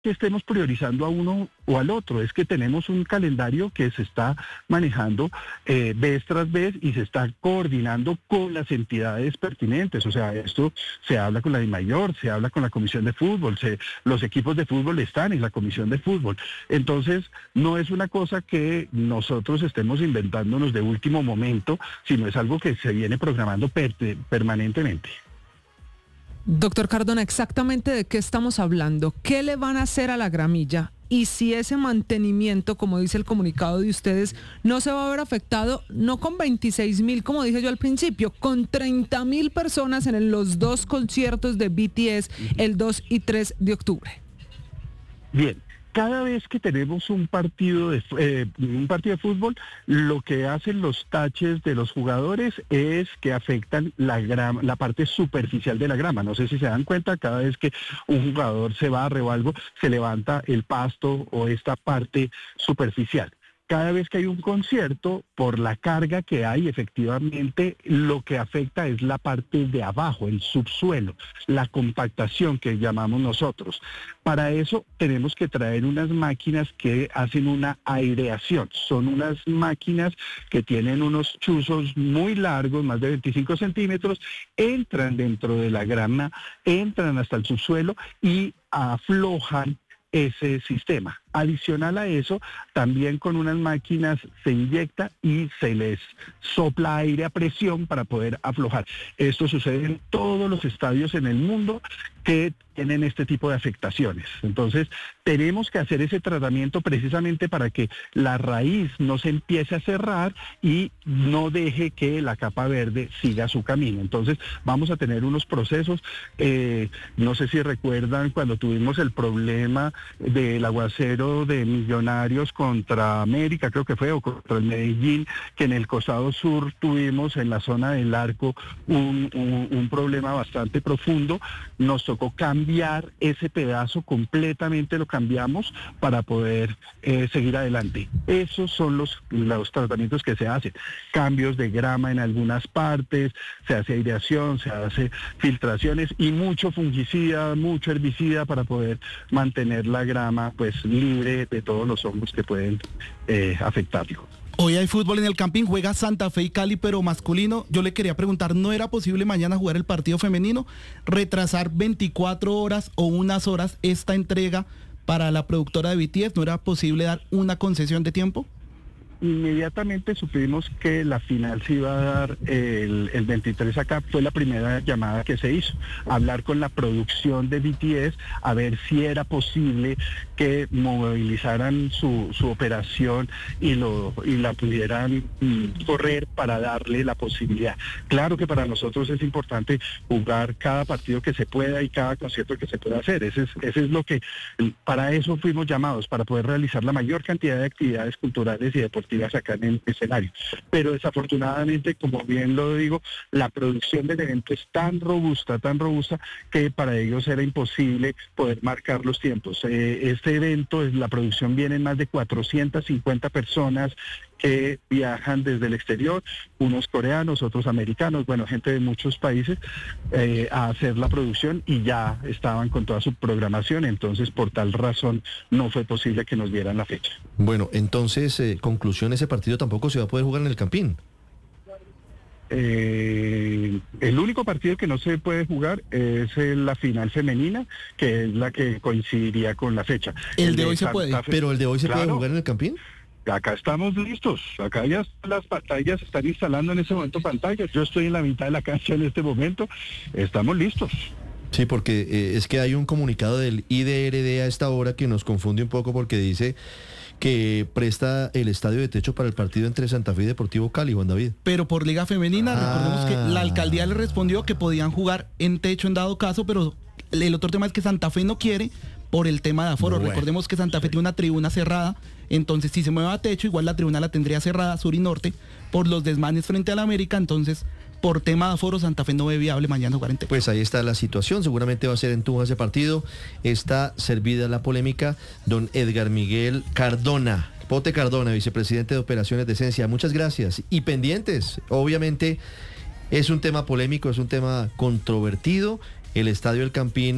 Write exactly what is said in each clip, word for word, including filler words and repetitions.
que estemos priorizando a uno o al otro, es que tenemos un calendario que se está manejando eh, vez tras vez y se está coordinando con las entidades pertinentes. O sea, esto se habla con la DIMAYOR, se habla con la Comisión de Fútbol, se, los equipos de fútbol están en la Comisión de Fútbol. Entonces, no es una cosa que nosotros estemos inventándonos de último momento, sino es algo que se viene programando per- permanentemente. Doctor Cardona, ¿exactamente de qué estamos hablando? ¿Qué le van a hacer a la gramilla? Y si ese mantenimiento, como dice el comunicado de ustedes, no se va a ver afectado, no con veintiséis mil, como dije yo al principio, con treinta mil personas en el- los dos conciertos de B T S el dos y tres de octubre. Bien. Cada vez que tenemos un partido de eh, un partido de fútbol, lo que hacen los taches de los jugadores es que afectan la grama, la parte superficial de la grama. No sé si se dan cuenta, cada vez que un jugador se barre o algo, se levanta el pasto o esta parte superficial. Cada vez que hay un concierto, por la carga que hay, efectivamente, lo que afecta es la parte de abajo, el subsuelo, la compactación que llamamos nosotros. Para eso tenemos que traer unas máquinas que hacen una aireación. Son unas máquinas que tienen unos chuzos muy largos, más de veinticinco centímetros, entran dentro de la grama, entran hasta el subsuelo y aflojan ese sistema. Adicional a eso, también con unas máquinas se inyecta y se les sopla aire a presión para poder aflojar. Esto sucede en todos los estadios en el mundo que tienen este tipo de afectaciones. Entonces, tenemos que hacer ese tratamiento precisamente para que la raíz no se empiece a cerrar y no deje que la capa verde siga su camino. Entonces, vamos a tener unos procesos, eh, no sé si recuerdan cuando tuvimos el problema del aguacero de Millonarios contra América, creo que fue, o contra el Medellín, que en el costado sur tuvimos en la zona del Arco un, un, un problema bastante profundo. Nos tocó cambiar ese pedazo, completamente lo cambiamos para poder eh, seguir adelante. Esos son los, los tratamientos que se hacen. Cambios de grama en algunas partes, se hace aireación, se hace filtraciones y mucho fungicida, mucho herbicida para poder mantener la grama pues libre de todos los hongos que pueden eh, afectarlo. Hoy hay fútbol en el Campín, juega Santa Fe y Cali, pero masculino. Yo le quería preguntar, ¿no era posible mañana jugar el partido femenino? ¿Retrasar veinticuatro horas o unas horas esta entrega para la productora de B T S? ¿No era posible dar una concesión de tiempo? Inmediatamente supimos que la final se iba a dar el, el veintitrés acá, fue la primera llamada que se hizo, hablar con la producción de B T S, a ver si era posible que movilizaran su, su operación y, lo, y la pudieran mm, correr para darle la posibilidad. Claro que para nosotros es importante jugar cada partido que se pueda y cada concierto que se pueda hacer, ese es, ese es lo que, para eso fuimos llamados, para poder realizar la mayor cantidad de actividades culturales y deportivas acá en el escenario. Pero desafortunadamente, como bien lo digo, la producción del evento es tan robusta, tan robusta, que para ellos era imposible poder marcar los tiempos. Eh, este evento, la producción viene en más de cuatrocientas cincuenta personas que viajan desde el exterior, unos coreanos, otros americanos, bueno, gente de muchos países, eh, a hacer la producción y ya estaban con toda su programación, entonces por tal razón no fue posible que nos dieran la fecha. Bueno, entonces, eh, conclusión, ese partido tampoco se va a poder jugar en el Campín. Eh, el único partido que no se puede jugar es la final femenina, que es la que coincidiría con la fecha. El, el de, de hoy Santa se puede, Fe... pero el de hoy se claro. puede jugar en el Campín. Acá estamos listos, acá ya las pantallas están instalando en ese momento pantallas, yo estoy en la mitad de la cancha en este momento, estamos listos. Sí, porque eh, es que hay un comunicado del I D R D a esta hora que nos confunde un poco porque dice que presta el estadio de techo para el partido entre Santa Fe y Deportivo Cali, Juan David. Pero por Liga Femenina, ah. recordemos que la alcaldía le respondió que podían jugar en techo en dado caso, pero el otro tema es que Santa Fe no quiere por el tema de aforo. Bueno, recordemos que Santa Fe tiene una tribuna cerrada, entonces si se mueve a techo, igual la tribuna la tendría cerrada, sur y norte, por los desmanes frente a la América, entonces por tema de aforo Santa Fe no ve viable mañana jugar en techo. Pues ahí está la situación, seguramente va a ser en Tunja ese partido, está servida la polémica. Don Edgar Miguel Cardona, Pote Cardona, vicepresidente de Operaciones de Esencia, muchas gracias, y pendientes, obviamente es un tema polémico, es un tema controvertido, el Estadio El Campín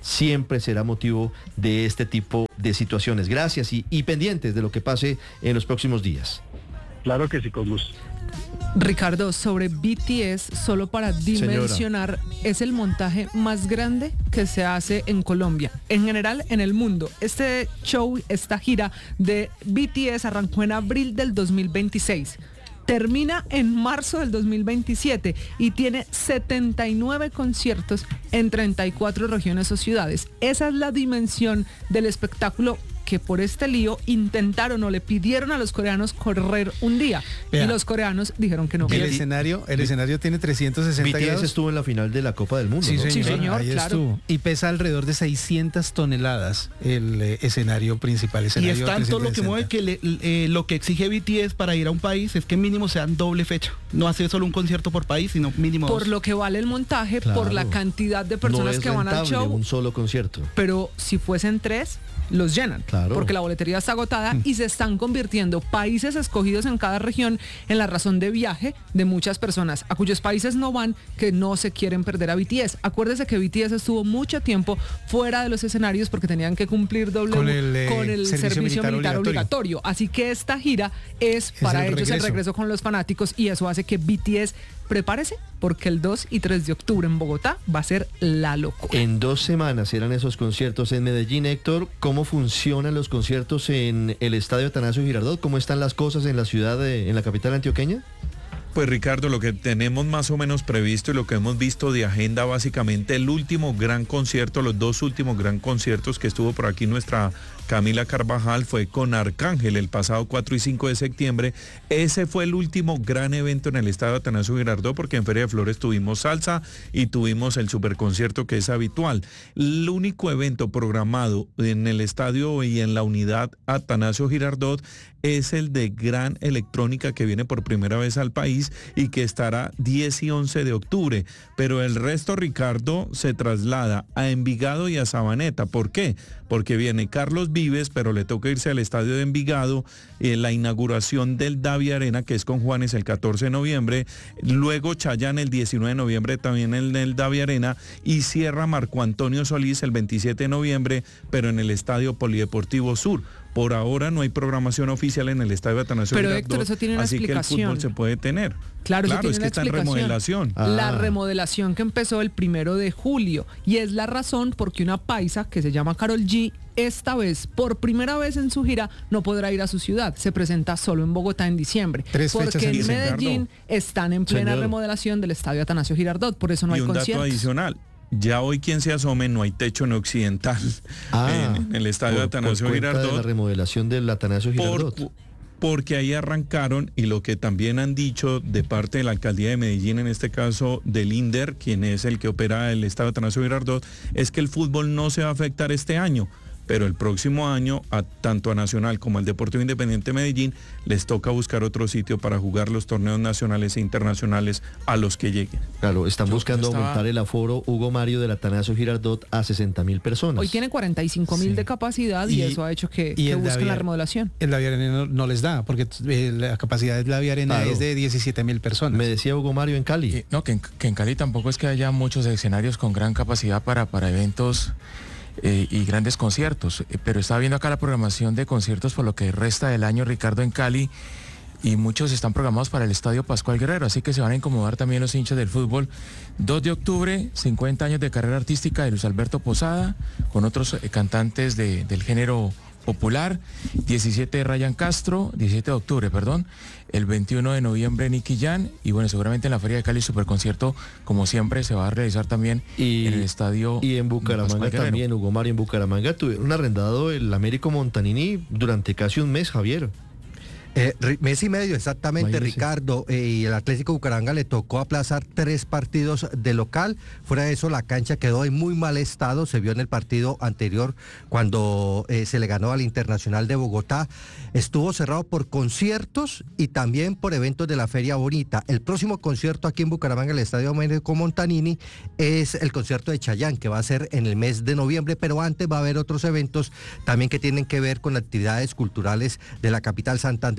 siempre será motivo de este tipo de situaciones. Gracias y, y pendientes de lo que pase en los próximos días. Claro que sí, con gusto. Ricardo, sobre B T S, solo para dimensionar, Señora. es el montaje más grande que se hace en Colombia, en general en el mundo. Este show, esta gira de B T S arrancó en abril del dos mil veintiséis. Termina en marzo del dos mil veintisiete y tiene setenta y nueve conciertos en treinta y cuatro regiones o ciudades. Esa es la dimensión del espectáculo que por este lío intentaron o le pidieron a los coreanos correr un día. Vea, y los coreanos dijeron que no. El escenario, el escenario tiene trescientos sesenta B T S grados. estuvo en la final de la Copa del Mundo. Sí, ¿no? señor, sí, señor ahí claro. estuvo. Y pesa alrededor de seiscientas toneladas el eh, escenario principal. Escenario y es tanto lo que mueve que le, eh, lo que exige B T S para ir a un país es que mínimo sean doble fecha. No hace solo un concierto por país, sino mínimo Por dos. lo que vale el montaje, Claro. por la cantidad de personas no es que van al show. un solo concierto. Pero si fuesen tres, los llenan, claro. porque la boletería está agotada mm. y se están convirtiendo países escogidos en cada región en la razón de viaje de muchas personas a cuyos países no van, que no se quieren perder a B T S. Acuérdese que B T S estuvo mucho tiempo fuera de los escenarios porque tenían que cumplir doble con el, eh, con el servicio, servicio militar, militar obligatorio. obligatorio. Así que esta gira es, es para el ellos regreso. el regreso con los fanáticos y eso hace que B T S prepárese porque el dos y tres de octubre en Bogotá va a ser la locura. En dos semanas serán esos conciertos en Medellín. Héctor, ¿cómo funcionan los conciertos en el Estadio Atanasio Girardot? ¿Cómo están las cosas en la ciudad, de, en la capital antioqueña? Pues Ricardo, lo que tenemos más o menos previsto y lo que hemos visto de agenda, básicamente el último gran concierto, los dos últimos gran conciertos que estuvo por aquí nuestra Camila Carvajal fue con Arcángel el pasado cuatro y cinco de septiembre. Ese fue el último gran evento en el Estadio Atanasio Girardot porque en Feria de Flores tuvimos salsa y tuvimos el superconcierto que es habitual. El único evento programado en el estadio y en la unidad Atanasio Girardot es el de Gran Electrónica que viene por primera vez al país y que estará diez y once de octubre. Pero el resto, Ricardo, se traslada a Envigado y a Sabaneta. ¿Por qué? Porque viene Carlos Vives, pero le toca irse al estadio de Envigado, eh, la inauguración del Davi Arena, que es con Juanes el catorce de noviembre, luego Chayanne el diecinueve de noviembre también en el Davi Arena, y cierra Marco Antonio Solís el veintisiete de noviembre, pero en el Estadio Polideportivo Sur. Por ahora no hay programación oficial en el Estadio Atanasio Pero Girardot, Héctor, eso tiene una así explicación. que el fútbol se puede tener. Claro, claro eso tiene es que una está en explicación. remodelación. Ah. La remodelación que empezó el primero de julio y es la razón porque una paisa que se llama Karol G esta vez, por primera vez en su gira, no podrá ir a su ciudad. Se presenta solo en Bogotá en diciembre. Tres porque fechas en en diciembre. Medellín están en plena Señor. remodelación del Estadio Atanasio Girardot, por eso no y hay un conciertos. dato adicional. Ya hoy quien se asome, no hay techo en Occidental Ah, en, en el Estadio por, Atanasio por cuenta Girardot. de la remodelación del Atanasio Girardot. Por, porque ahí arrancaron, y lo que también han dicho de parte de la Alcaldía de Medellín, en este caso del INDER, quien es el que opera el Estadio Atanasio Girardot, es que el fútbol no se va a afectar este año. Pero el próximo año, a, tanto a Nacional como al Deportivo Independiente Medellín, les toca buscar otro sitio para jugar los torneos nacionales e internacionales a los que lleguen. Claro, están Yo buscando estaba- aumentar el aforo Hugo Mario del Atanasio Girardot a sesenta mil personas. Hoy tiene cuarenta y cinco mil Sí. de capacidad y, Y- eso ha hecho que, y que el busquen Davi- la remodelación. El Davi Arena no, no les da, porque eh, la capacidad de la Davi Arena Claro. es de diecisiete mil personas. Me decía Hugo Mario en Cali. Y, no, que en, que en Cali tampoco es que haya muchos escenarios con gran capacidad para, para eventos eh, y grandes conciertos, eh, pero estaba viendo acá la programación de conciertos por lo que resta del año, Ricardo, en Cali, y muchos están programados para el Estadio Pascual Guerrero, así que se van a incomodar también los hinchas del fútbol. dos de octubre, cincuenta años de carrera artística de Luis Alberto Posada, con otros eh, cantantes de- del género popular. diecisiete de Ryan Castro, diecisiete de octubre, perdón. El veintiuno de noviembre Nicky Jam, y bueno, seguramente en la Feria de Cali superconcierto, como siempre, se va a realizar también Y, en el estadio y en Bucaramanga Pascual Guerrero. también, Hugo Mario, en Bucaramanga tuvieron arrendado el Américo Montanini durante casi un mes, Javier. Eh, ri- mes y medio exactamente, Imagínese. Ricardo, eh, y el Atlético Bucaramanga le tocó aplazar tres partidos de local. Fuera de eso, la cancha quedó en muy mal estado, se vio en el partido anterior cuando eh, se le ganó al Internacional de Bogotá. Estuvo cerrado por conciertos y también por eventos de la Feria Bonita. El próximo concierto aquí en Bucaramanga, el Estadio Américo Montanini, es el concierto de Chayanne, que va a ser en el mes de noviembre, pero antes va a haber otros eventos también que tienen que ver con actividades culturales de la capital santandereana.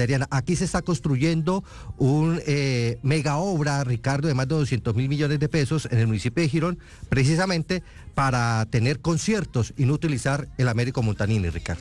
Adriana. Aquí se está construyendo un eh, mega obra, Ricardo, de más de doscientos mil millones de pesos en el municipio de Girón, precisamente para tener conciertos y no utilizar el Américo Montanini, Ricardo.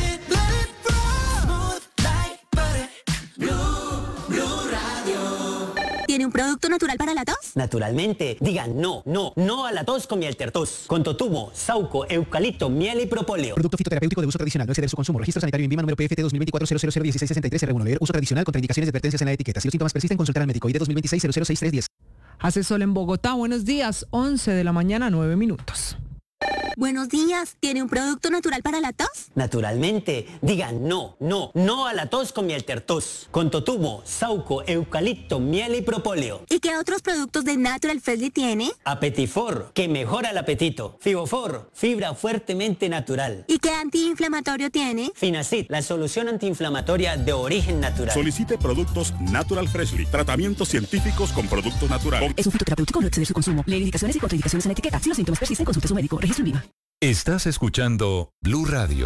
¿Tiene un producto natural para la tos? Naturalmente. Digan no, no, no a la tos con miel tertos. Con totumo, sauco, eucalipto, miel y propóleo. Producto fitoterapéutico de uso tradicional. No exceder su consumo. Registro sanitario INVIMA número P F T dos mil veinticuatro cero cero cero dieciséis sesenta y tres R uno. Leer uso tradicional. Contraindicaciones y advertencias en la etiqueta. Si los síntomas persisten, consultar al médico. I D dos mil veintiséis cero cero seis tres diez. Hace sol en Bogotá. Buenos días. once de la mañana, nueve minutos. Buenos días. ¿Tiene un producto natural para la tos? Naturalmente. Digan no, no, no a la tos con miel tertos. Con totumo, sauco, eucalipto, miel y propóleo. ¿Y qué otros productos de Natural Freshly tiene? Apetifor, que mejora el apetito. Fibofor, fibra fuertemente natural. ¿Y qué antiinflamatorio tiene? Finacid, la solución antiinflamatoria de origen natural. Solicite productos Natural Freshly. Tratamientos científicos con productos naturales. Es un fitoterapéutico, no exceder su consumo. Lee indicaciones y contraindicaciones en la etiqueta. Si los síntomas persisten, consulte a su médico. Registro INVIMA. Estás escuchando Blue Radio.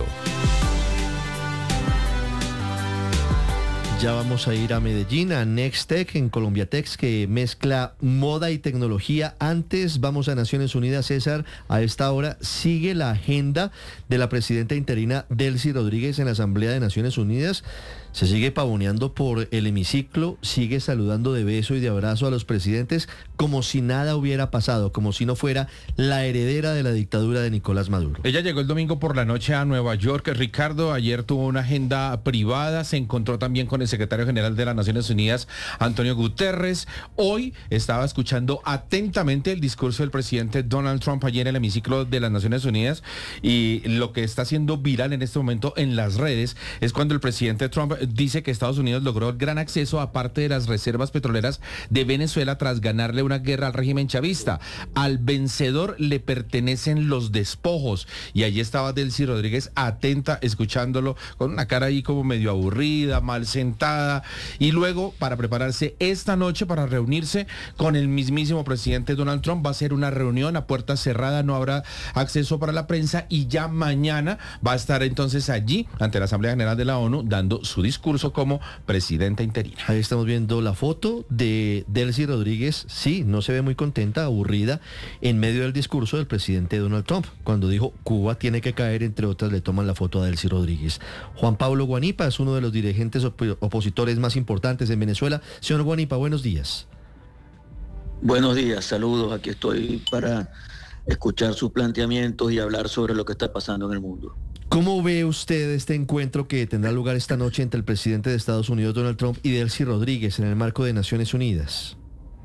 Ya vamos a ir a Medellín, a Nextech, en Colombiatech, que mezcla moda y tecnología. Antes vamos a Naciones Unidas, César. A esta hora sigue la agenda de la presidenta interina Delcy Rodríguez en la Asamblea de Naciones Unidas. Se sigue pavoneando por el hemiciclo, sigue saludando de beso y de abrazo a los presidentes como si nada hubiera pasado, como si no fuera la heredera de la dictadura de Nicolás Maduro. Ella llegó el domingo por la noche a Nueva York. Ricardo, ayer tuvo una agenda privada, se encontró también con el secretario general de las Naciones Unidas, Antonio Guterres. Hoy estaba escuchando atentamente el discurso del presidente Donald Trump ayer en el hemiciclo de las Naciones Unidas, y lo que está siendo viral en este momento en las redes es cuando el presidente Trump dice que Estados Unidos logró el gran acceso a parte de las reservas petroleras de Venezuela tras ganarle una guerra al régimen chavista. Al vencedor le pertenecen los despojos. Y allí estaba Delcy Rodríguez atenta, escuchándolo, con una cara ahí como medio aburrida, mal sentada. Y luego, para prepararse esta noche para reunirse con el mismísimo presidente Donald Trump, va a ser una reunión a puerta cerrada, no habrá acceso para la prensa, y ya mañana va a estar entonces allí ante la Asamblea General de la ONU dando su discurso como presidenta interina. Ahí estamos viendo la foto de Delcy Rodríguez. Sí, no se ve muy contenta, aburrida, en medio del discurso del presidente Donald Trump. Cuando dijo Cuba tiene que caer, entre otras, le toman la foto a Delcy Rodríguez. Juan Pablo Guanipa es uno de los dirigentes op- opositores más importantes en Venezuela. Señor Guanipa, buenos días. Buenos días, saludos. Aquí estoy para escuchar sus planteamientos y hablar sobre lo que está pasando en el mundo. ¿Cómo ve usted este encuentro que tendrá lugar esta noche entre el presidente de Estados Unidos, Donald Trump, y Delcy Rodríguez en el marco de Naciones Unidas?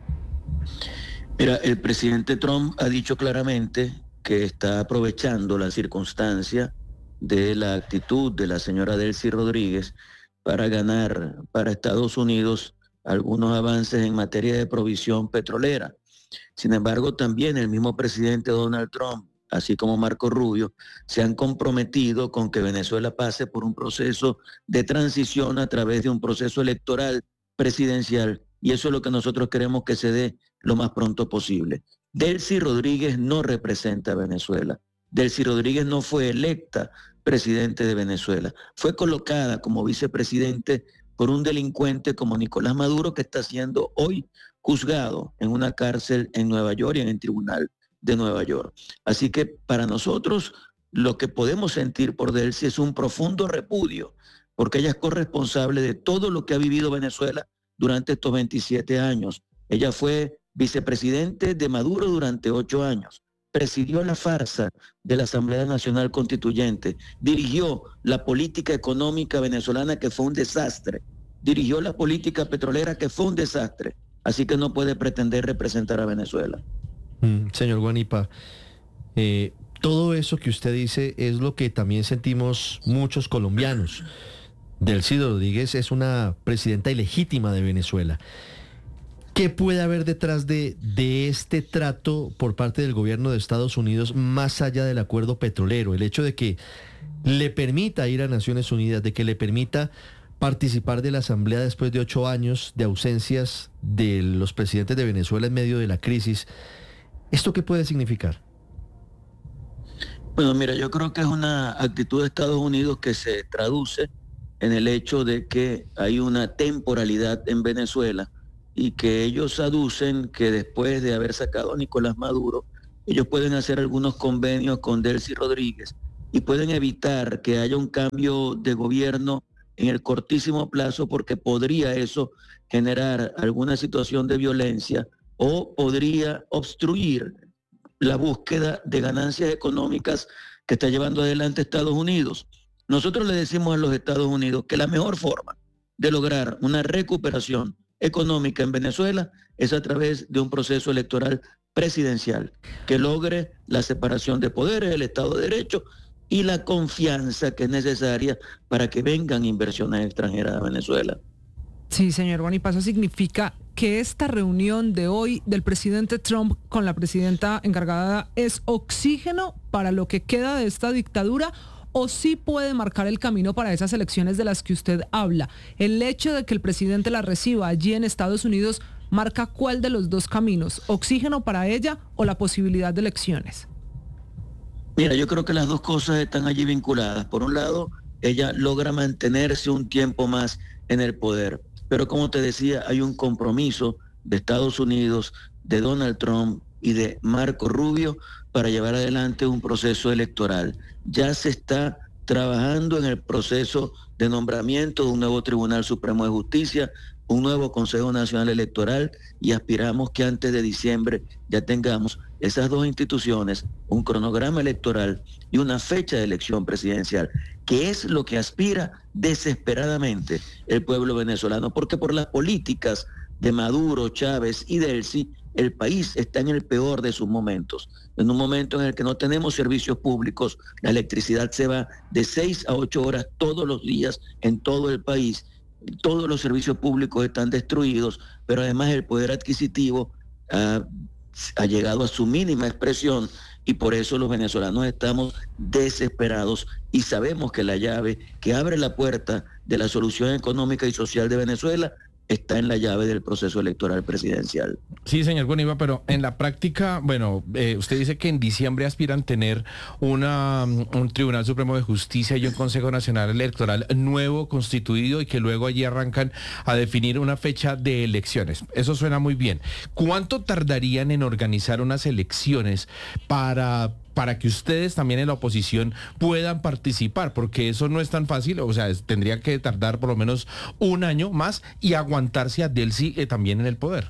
Mira, el presidente Trump ha dicho claramente que está aprovechando la circunstancia de la actitud de la señora Delcy Rodríguez para ganar para Estados Unidos algunos avances en materia de provisión petrolera. Sin embargo, también el mismo presidente Donald Trump, así como Marco Rubio, se han comprometido con que Venezuela pase por un proceso de transición a través de un proceso electoral presidencial, y eso es lo que nosotros queremos que se dé lo más pronto posible. Delcy Rodríguez no representa a Venezuela. Delcy Rodríguez no fue electa presidente de Venezuela. Fue colocada como vicepresidente por un delincuente como Nicolás Maduro, que está siendo hoy juzgado en una cárcel en Nueva York y en el tribunal de Nueva York. Así que para nosotros lo que podemos sentir por Delcy es un profundo repudio, porque ella es corresponsable de todo lo que ha vivido Venezuela durante estos veintisiete años. Ella fue vicepresidente de Maduro durante ocho años, presidió la farsa de la Asamblea Nacional Constituyente, dirigió la política económica venezolana, que fue un desastre, dirigió la política petrolera, que fue un desastre. Así que no puede pretender representar a Venezuela. Mm, señor Guanipa, eh, todo eso que usted dice es lo que también sentimos muchos colombianos. Delcy Rodríguez es una presidenta ilegítima de Venezuela. ¿Qué puede haber detrás de, de este trato por parte del gobierno de Estados Unidos, más allá del acuerdo petrolero? El hecho de que le permita ir a Naciones Unidas, de que le permita participar de la Asamblea después de ocho años de ausencias de los presidentes de Venezuela en medio de la crisis. ¿Esto qué puede significar? Bueno, mira, yo creo que es una actitud de Estados Unidos que se traduce en el hecho de que hay una temporalidad en Venezuela y que ellos aducen que después de haber sacado a Nicolás Maduro, ellos pueden hacer algunos convenios con Delcy Rodríguez y pueden evitar que haya un cambio de gobierno en el cortísimo plazo, porque podría eso generar alguna situación de violencia o podría obstruir la búsqueda de ganancias económicas que está llevando adelante Estados Unidos. Nosotros le decimos a los Estados Unidos que la mejor forma de lograr una recuperación económica en Venezuela es a través de un proceso electoral presidencial que logre la separación de poderes, el Estado de Derecho y la confianza que es necesaria para que vengan inversiones extranjeras a Venezuela. Sí, señor Bonifacio, significa que esta reunión de hoy del presidente Trump con la presidenta encargada es oxígeno para lo que queda de esta dictadura, o sí puede marcar el camino para esas elecciones de las que usted habla. El hecho de que el presidente la reciba allí en Estados Unidos marca cuál de los dos caminos, oxígeno para ella o la posibilidad de elecciones. Mira, yo creo que las dos cosas están allí vinculadas. Por un lado, ella logra mantenerse un tiempo más en el poder, pero como te decía, hay un compromiso de Estados Unidos, de Donald Trump y de Marco Rubio para llevar adelante un proceso electoral. Ya se está trabajando en el proceso de nombramiento de un nuevo Tribunal Supremo de Justicia, un nuevo Consejo Nacional Electoral, y aspiramos que antes de diciembre ya tengamos esas dos instituciones, un cronograma electoral y una fecha de elección presidencial, que es lo que aspira desesperadamente el pueblo venezolano, porque por las políticas de Maduro, Chávez y Delcy, el país está en el peor de sus momentos. En un momento en el que no tenemos servicios públicos, la electricidad se va de seis a ocho horas todos los días en todo el país. Todos los servicios públicos están destruidos, pero además el poder adquisitivo ha, ha llegado a su mínima expresión, y por eso los venezolanos estamos desesperados y sabemos que la llave que abre la puerta de la solución económica y social de Venezuela está en la llave del proceso electoral presidencial. Sí, señor Boniva, pero en la práctica, bueno, eh, usted dice que en diciembre aspiran tener una, un Tribunal Supremo de Justicia y un Consejo Nacional Electoral nuevo constituido, y que luego allí arrancan a definir una fecha de elecciones. Eso suena muy bien. ¿Cuánto tardarían en organizar unas elecciones para... para que ustedes también en la oposición puedan participar? Porque eso no es tan fácil, o sea, es, tendría que tardar por lo menos un año más y aguantarse a Delcy eh, también en el poder.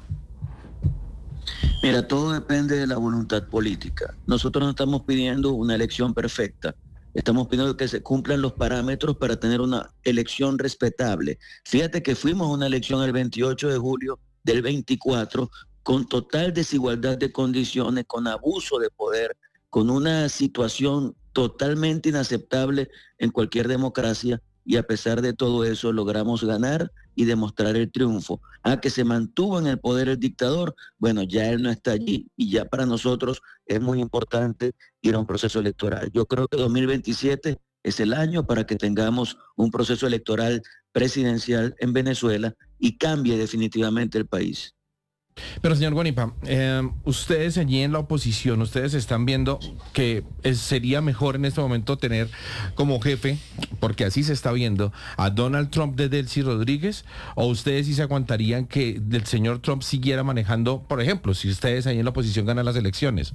Mira, todo depende de la voluntad política. Nosotros no estamos pidiendo una elección perfecta, estamos pidiendo que se cumplan los parámetros para tener una elección respetable. Fíjate que fuimos a una elección el veintiocho de julio del veinticuatro con total desigualdad de condiciones, con abuso de poder, con una situación totalmente inaceptable en cualquier democracia, y a pesar de todo eso logramos ganar y demostrar el triunfo. Ah, que se mantuvo en el poder el dictador, bueno, ya él no está allí, y ya para nosotros es muy importante ir a un proceso electoral. Yo creo que dos mil veintisiete es el año para que tengamos un proceso electoral presidencial en Venezuela y cambie definitivamente el país. Pero señor Guanipa, eh, ustedes allí en la oposición, ustedes están viendo que es, sería mejor en este momento tener como jefe, porque así se está viendo, a Donald Trump de Delcy Rodríguez, o ustedes sí se aguantarían que el señor Trump siguiera manejando, por ejemplo, si ustedes ahí en la oposición ganan las elecciones?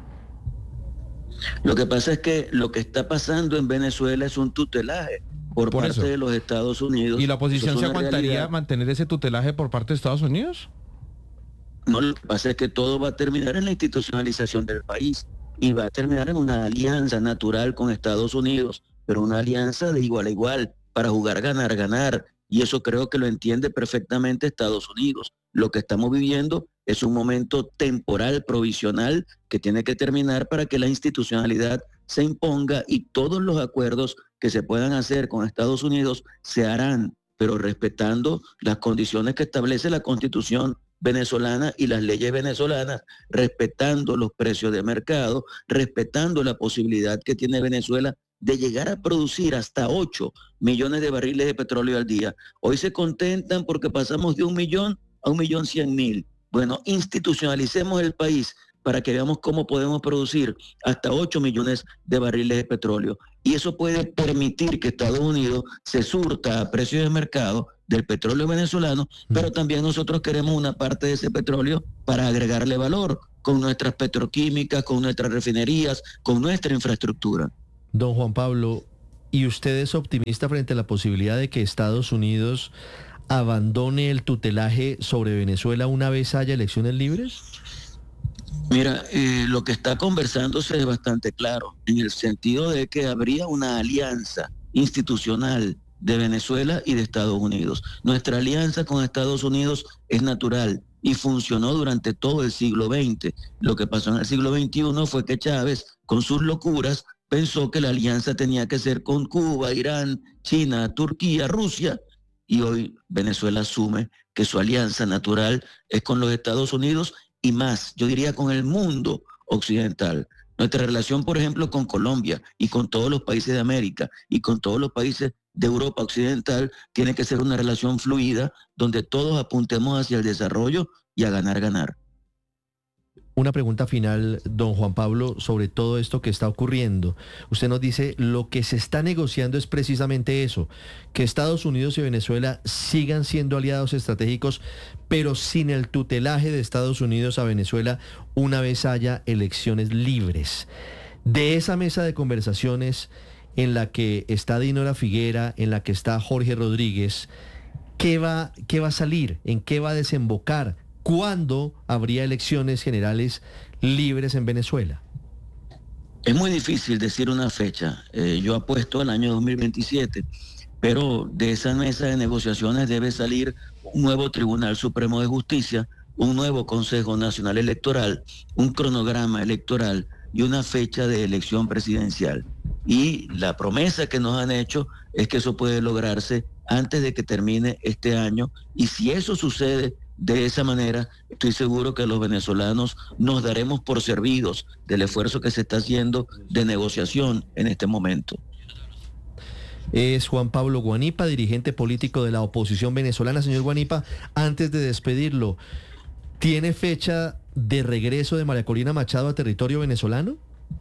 Lo que pasa es que lo que está pasando en Venezuela es un tutelaje por, por parte eso. de los Estados Unidos. ¿Y la oposición se aguantaría realidad. mantener ese tutelaje por parte de Estados Unidos? No, lo que pasa es que todo va a terminar en la institucionalización del país y va a terminar en una alianza natural con Estados Unidos, pero una alianza de igual a igual para jugar, ganar, ganar. Y eso creo que lo entiende perfectamente Estados Unidos. Lo que estamos viviendo es un momento temporal, provisional, que tiene que terminar para que la institucionalidad se imponga, y todos los acuerdos que se puedan hacer con Estados Unidos se harán, pero respetando las condiciones que establece la Constitución venezolana y las leyes venezolanas, respetando los precios de mercado, respetando la posibilidad que tiene Venezuela de llegar a producir hasta ocho millones de barriles de petróleo al día. Hoy se contentan porque pasamos de un millón a un millón cien mil. Bueno, institucionalicemos el país para que veamos cómo podemos producir hasta ocho millones de barriles de petróleo. Y eso puede permitir que Estados Unidos se surta a precios de mercado del petróleo venezolano, pero también nosotros queremos una parte de ese petróleo para agregarle valor con nuestras petroquímicas, con nuestras refinerías, con nuestra infraestructura. Don Juan Pablo, ¿y usted es optimista frente a la posibilidad de que Estados Unidos abandone el tutelaje sobre Venezuela una vez haya elecciones libres? Mira, eh, lo que está conversándose es bastante claro, en el sentido de que habría una alianza institucional de Venezuela y de Estados Unidos. Nuestra alianza con Estados Unidos es natural y funcionó durante todo el siglo veinte. Lo que pasó en el siglo veintiuno fue que Chávez, con sus locuras, pensó que la alianza tenía que ser con Cuba, Irán, China, Turquía, Rusia, y hoy Venezuela asume que su alianza natural es con los Estados Unidos y más, yo diría con el mundo occidental. Nuestra relación, por ejemplo, con Colombia y con todos los países de América y con todos los países de Europa occidental tiene que ser una relación fluida donde todos apuntemos hacia el desarrollo y a ganar, ganar. Una pregunta final, don Juan Pablo, sobre todo esto que está ocurriendo. Usted nos dice, lo que se está negociando es precisamente eso, que Estados Unidos y Venezuela sigan siendo aliados estratégicos, pero sin el tutelaje de Estados Unidos a Venezuela una vez haya elecciones libres. De esa mesa de conversaciones en la que está Dinora Figuera, en la que está Jorge Rodríguez, ¿qué va, qué va a salir? ¿En qué va a desembocar? ¿Cuándo habría elecciones generales libres en Venezuela? Es muy difícil decir una fecha. Eh, yo apuesto al año dos mil veintisiete, pero de esa mesa de negociaciones debe salir un nuevo Tribunal Supremo de Justicia, un nuevo Consejo Nacional Electoral, un cronograma electoral y una fecha de elección presidencial. Y la promesa que nos han hecho es que eso puede lograrse antes de que termine este año, y si eso sucede de esa manera, estoy seguro que los venezolanos nos daremos por servidos del esfuerzo que se está haciendo de negociación en este momento. Es Juan Pablo Guanipa, dirigente político de la oposición venezolana. Señor Guanipa, antes de despedirlo, ¿tiene fecha de regreso de María Corina Machado a territorio venezolano?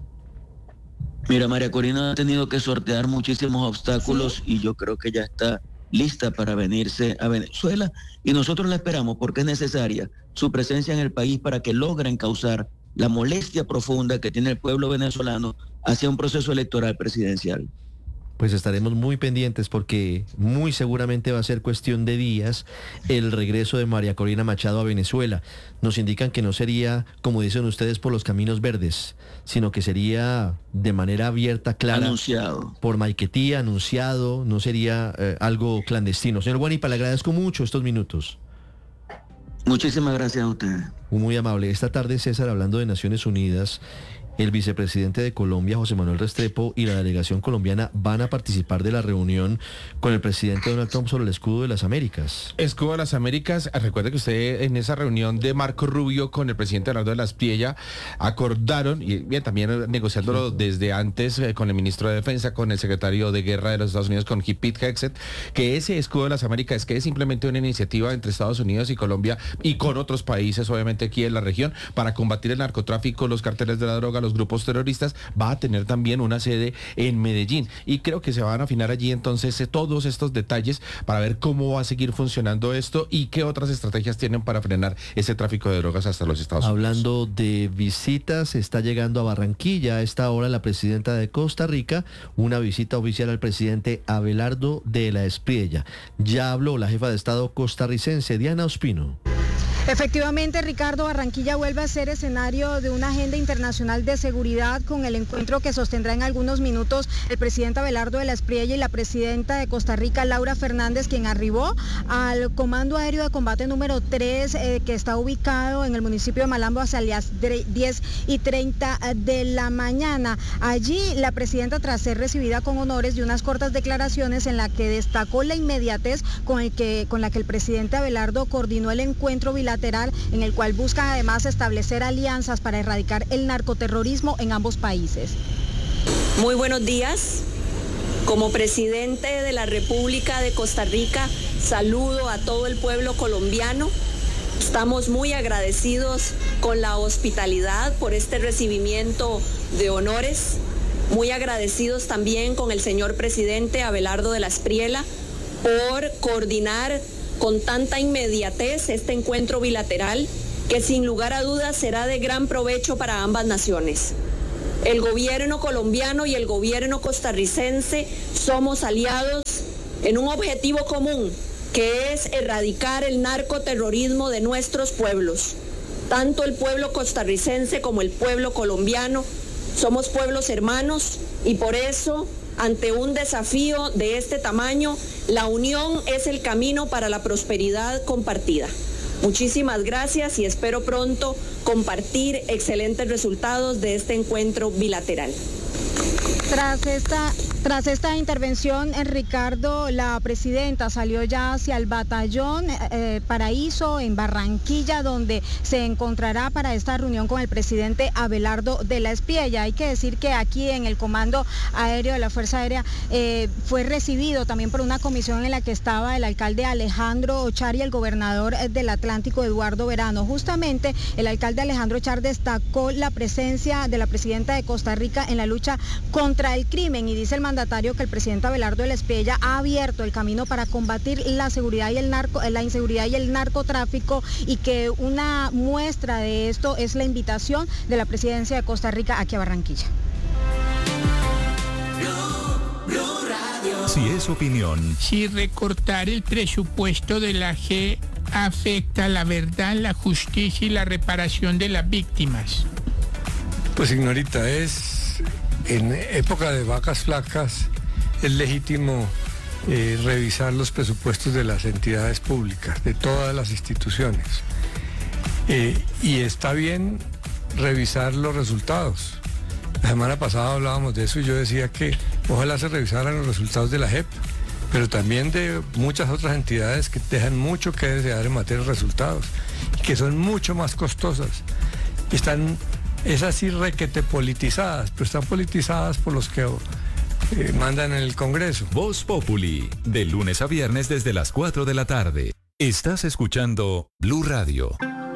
Mira, María Corina ha tenido que sortear muchísimos obstáculos, ¿sí? Y yo creo que ya está lista para venirse a Venezuela, y nosotros la esperamos porque es necesaria su presencia en el país para que logren causar la molestia profunda que tiene el pueblo venezolano hacia un proceso electoral presidencial. Pues estaremos muy pendientes porque muy seguramente va a ser cuestión de días el regreso de María Corina Machado a Venezuela. Nos indican que no sería, como dicen ustedes, por los caminos verdes, sino que sería de manera abierta, clara. Anunciado. Por Maiquetía, anunciado, no sería eh, algo clandestino. Señor Guanipa, le agradezco mucho estos minutos. Muchísimas gracias a ustedes. Muy amable. Esta tarde, César, hablando de Naciones Unidas, el vicepresidente de Colombia, José Manuel Restrepo, y la delegación colombiana van a participar de la reunión con el presidente Donald Trump sobre el escudo de las Américas. Escudo de las Américas, recuerde que usted en esa reunión de Marco Rubio con el presidente Bernardo de la Espriella acordaron, y bien, también negociándolo desde antes eh, con el ministro de Defensa, con el secretario de Guerra de los Estados Unidos, con Pete Hegseth, que ese escudo de las Américas, que es simplemente una iniciativa entre Estados Unidos y Colombia y con otros países, obviamente aquí en la región, para combatir el narcotráfico, los carteles de la droga, los grupos terroristas, va a tener también una sede en Medellín, y creo que se van a afinar allí entonces eh, todos estos detalles para ver cómo va a seguir funcionando esto y qué otras estrategias tienen para frenar ese tráfico de drogas hasta los Estados Unidos. Hablando de visitas, está llegando a Barranquilla a esta hora la presidenta de Costa Rica, una visita oficial al presidente Abelardo de la Espriella. Ya habló la jefa de Estado costarricense, Diana Ospino. Efectivamente, Ricardo, Barranquilla vuelve a ser escenario de una agenda internacional de seguridad con el encuentro que sostendrá en algunos minutos el presidente Abelardo de la Espriella y la presidenta de Costa Rica, Laura Fernández, quien arribó al Comando Aéreo de Combate número tres, eh, que está ubicado en el municipio de Malambo hacia las diez y treinta de la mañana. Allí la presidenta, tras ser recibida con honores y unas cortas declaraciones en la que destacó la inmediatez con, el que, con la que el presidente Abelardo coordinó el encuentro bilateral en el cual buscan además establecer alianzas para erradicar el narcoterrorismo en ambos países. Muy buenos días. Como presidente de la República de Costa Rica, saludo a todo el pueblo colombiano Estamos muy agradecidos con la hospitalidad por este recibimiento de honores, muy agradecidos también con el señor presidente Abelardo de la Espriella por coordinar con tanta inmediatez este encuentro bilateral que sin lugar a dudas será de gran provecho para ambas naciones. El gobierno colombiano y el gobierno costarricense somos aliados en un objetivo común, que es erradicar el narcoterrorismo de nuestros pueblos. Tanto el pueblo costarricense como el pueblo colombiano somos pueblos hermanos y por eso, ante un desafío de este tamaño, la unión es el camino para la prosperidad compartida. Muchísimas gracias y espero pronto compartir excelentes resultados de este encuentro bilateral. Tras esta, tras esta intervención, eh, Ricardo, la presidenta salió ya hacia el batallón eh, Paraíso en Barranquilla, donde se encontrará para esta reunión con el presidente Abelardo de la Espriella. Hay que decir que aquí en el Comando Aéreo de la Fuerza Aérea eh, fue recibido también por una comisión en la que estaba el alcalde Alejandro Ochar y el gobernador del Atlántico, Eduardo Verano. Justamente el alcalde Alejandro Ochar destacó la presencia de la presidenta de Costa Rica en la lucha contra el crimen y dice el mandatario que el presidente Abelardo de la Espriella ha abierto el camino para combatir la seguridad y el narco, la inseguridad y el narcotráfico y que una muestra de esto es la invitación de la presidencia de Costa Rica aquí a Barranquilla. Si es opinión. Si recortar el presupuesto de la G afecta la verdad, la justicia y la reparación de las víctimas. Pues señorita, es en época de vacas flacas es legítimo eh, revisar los presupuestos de las entidades públicas, de todas las instituciones. Eh, y está bien revisar los resultados. La semana pasada hablábamos de eso y yo decía que ojalá se revisaran los resultados de la J E P, pero también de muchas otras entidades que dejan mucho que desear en materia de resultados, y que son mucho más costosas. Y están, es así requete politizadas, pero están politizadas por los que eh, mandan en el Congreso. Voz Populi, de lunes a viernes desde las cuatro de la tarde. Estás escuchando Blue Radio.